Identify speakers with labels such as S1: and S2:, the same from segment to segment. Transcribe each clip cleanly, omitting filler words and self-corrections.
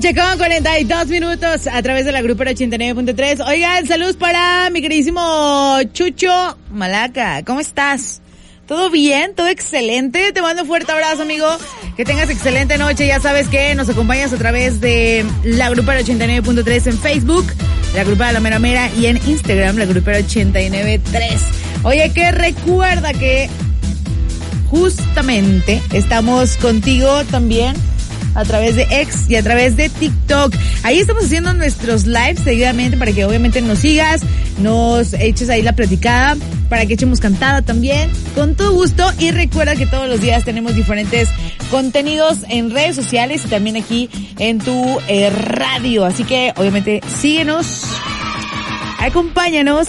S1: noche con 42 minutos a través de la Grupera 89.3. Oigan, saludos para mi queridísimo Chucho Malaca. ¿Cómo estás? ¿Todo bien? ¿Todo excelente? Te mando un fuerte abrazo, amigo. Que tengas excelente noche. Ya sabes que nos acompañas a través de la Grupera 89.3 en Facebook, la Grupera La Mera Mera, y en Instagram, la Grupera 89.3. Oye, que recuerda que justamente estamos contigo también a través de X y a través de TikTok. Ahí estamos haciendo nuestros lives seguidamente para que obviamente nos sigas, nos eches ahí la platicada, para que echemos cantada también, con todo gusto. Y recuerda que todos los días tenemos diferentes contenidos en redes sociales y también aquí en tu radio. Así que obviamente síguenos, acompáñanos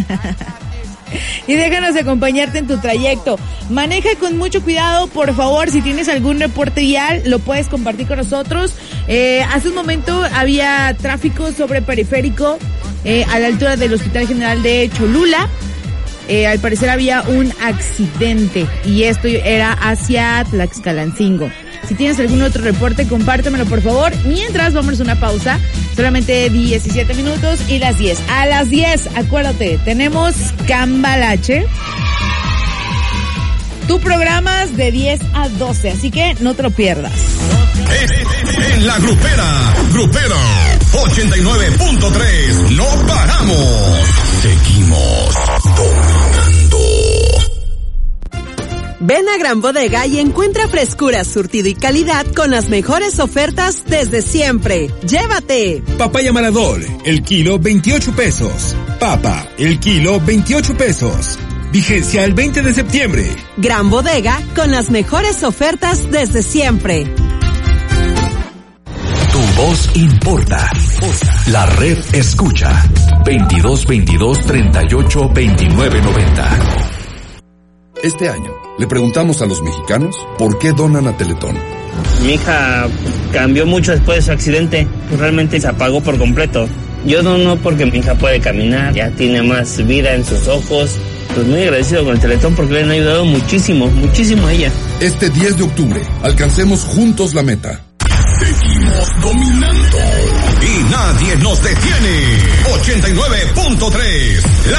S1: y déjanos acompañarte en tu trayecto. Maneja con mucho cuidado, por favor. Si tienes algún reporte vial, lo puedes compartir con nosotros. Hace un momento había tráfico sobre periférico a la altura del Hospital General de Cholula. Al parecer había un accidente y esto era hacia Tlaxcalancingo. Si tienes algún otro reporte, compártemelo, por favor. Mientras, vámonos a una pausa. Solamente 17 minutos y las 10. A las 10, acuérdate, tenemos Cambalache. Tu programas de 10 a 12, así que no te lo pierdas.
S2: En la Grupera 89.3, no paramos. Seguimos dominando.
S3: Ven a Gran Bodega y encuentra frescura, surtido y calidad con las mejores ofertas desde siempre. ¡Llévate!
S4: Papaya Maradol, el kilo 28 pesos. Papa, el kilo 28 pesos. Vigencia el 20 de septiembre.
S3: Gran Bodega con las mejores ofertas desde siempre.
S2: Tu voz importa. La red escucha. 2222-382990.
S5: Este año le preguntamos a los mexicanos por qué donan a Teletón.
S6: Mi hija cambió mucho después de su accidente, pues realmente se apagó por completo. Yo dono porque mi hija puede caminar, ya tiene más vida en sus ojos. Pues muy agradecido con el Teletón porque le han ayudado muchísimo, muchísimo a ella.
S5: Este 10 de octubre, alcancemos juntos la meta.
S2: Seguimos dominando y nadie nos detiene. 89.3, la